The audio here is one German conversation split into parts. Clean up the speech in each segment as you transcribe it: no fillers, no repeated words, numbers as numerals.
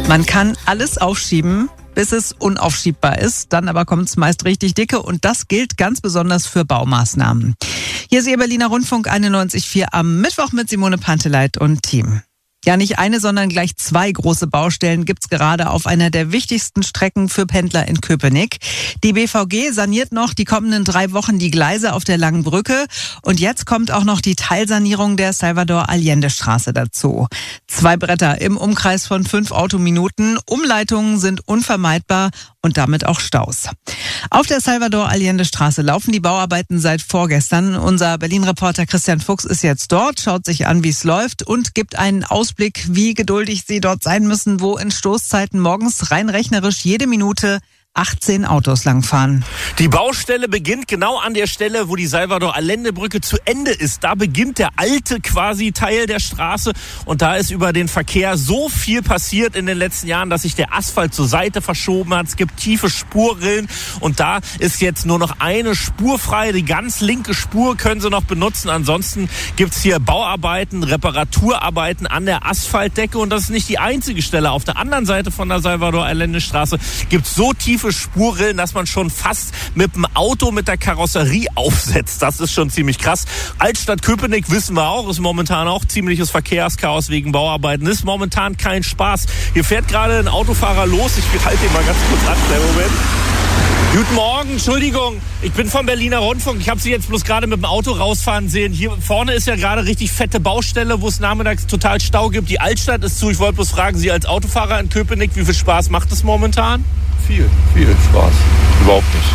Man kann alles aufschieben, bis es unaufschiebbar ist. Dann aber kommt es meist richtig dicke und das gilt ganz besonders für Baumaßnahmen. Hier ist Ihr Berliner Rundfunk 91.4 am Mittwoch mit Simone Panteleit und Team. Ja, nicht eine, sondern gleich 2 große Baustellen gibt's gerade auf einer der wichtigsten Strecken für Pendler in Köpenick. Die BVG saniert noch die kommenden 3 Wochen die Gleise auf der Langen Brücke. Und jetzt kommt auch noch die Teilsanierung der Salvador-Allende-Straße dazu. 2 Bretter im Umkreis von 5 Autominuten. Umleitungen sind unvermeidbar und damit auch Staus. Auf der Salvador-Allende-Straße laufen die Bauarbeiten seit vorgestern. Unser Berlin-Reporter Christian Fuchs ist jetzt dort, schaut sich an, wie es läuft und gibt einen Ausblick, wie geduldig Sie dort sein müssen, wo in Stoßzeiten morgens rein rechnerisch jede Minute 18 Autos langfahren. Die Baustelle beginnt genau an der Stelle, wo die Salvador-Allende-Brücke zu Ende ist. Da beginnt der alte quasi Teil der Straße und da ist über den Verkehr so viel passiert in den letzten Jahren, dass sich der Asphalt zur Seite verschoben hat. Es gibt tiefe Spurrillen und da ist jetzt nur noch eine Spur frei. Die ganz linke Spur können Sie noch benutzen. Ansonsten gibt's hier Bauarbeiten, Reparaturarbeiten an der Asphaltdecke und das ist nicht die einzige Stelle. Auf der anderen Seite von der Salvador-Allende-Straße gibt's so tiefe Spurrillen, dass man schon fast mit dem Auto mit der Karosserie aufsetzt. Das ist schon ziemlich krass. Altstadt Köpenick, wissen wir auch, ist momentan auch ziemliches Verkehrschaos wegen Bauarbeiten. Ist momentan kein Spaß. Hier fährt gerade ein Autofahrer los. Ich halte ihn mal ganz kurz an. Kleinen Moment. Guten Morgen, Entschuldigung. Ich bin vom Berliner Rundfunk. Ich habe Sie jetzt bloß gerade mit dem Auto rausfahren sehen. Hier vorne ist ja gerade richtig fette Baustelle, wo es nachmittags total Stau gibt. Die Altstadt ist zu. Ich wollte bloß fragen, Sie als Autofahrer in Köpenick, wie viel Spaß macht es momentan? Viel Spaß. Überhaupt nicht.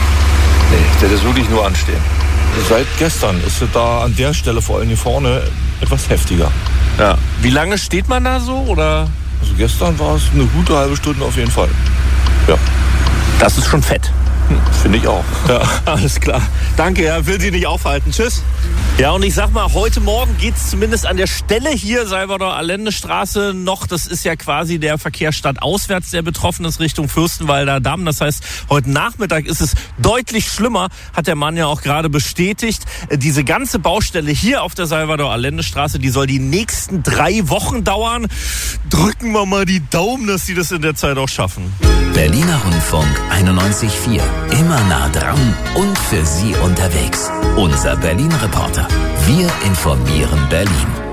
Nee, das ist wirklich nur anstehen. Seit gestern ist es da an der Stelle, vor allem hier vorne, etwas heftiger. Ja. Wie lange steht man da so? Oder? Also gestern war es eine gute halbe Stunde auf jeden Fall. Ja. Das ist schon fett. Finde ich auch. Ja, alles klar. Danke, ja, will Sie nicht aufhalten. Tschüss. Ja, und ich sag mal, heute Morgen geht's zumindest an der Stelle hier, Salvador-Allende-Straße, noch. Das ist ja quasi der Verkehr stadtauswärts, der betroffen ist, Richtung Fürstenwalder Damm. Das heißt, heute Nachmittag ist es deutlich schlimmer, hat der Mann ja auch gerade bestätigt. Diese ganze Baustelle hier auf der Salvador-Allende-Straße, die soll die nächsten 3 Wochen dauern. Drücken wir mal die Daumen, dass sie das in der Zeit auch schaffen. Berliner Rundfunk 91.4. Immer nah dran und für Sie unterwegs. Unser Berlin-Reporter. Wir informieren Berlin.